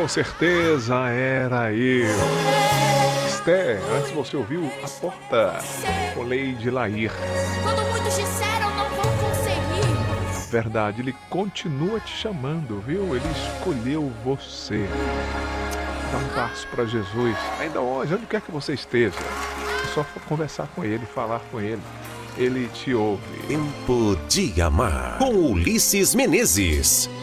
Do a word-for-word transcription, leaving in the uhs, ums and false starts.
com certeza era eu. Esther, antes você ouviu A Porta, com Lady Lair. Quando muitos disseram não vão conseguir. Verdade, ele continua te chamando, viu? Ele escolheu você. Dá um passo para Jesus, ainda hoje, onde quer que você esteja. É só conversar com ele, falar com ele. Ele te ouve. Tempo de Amar, com Ulisses Menezes.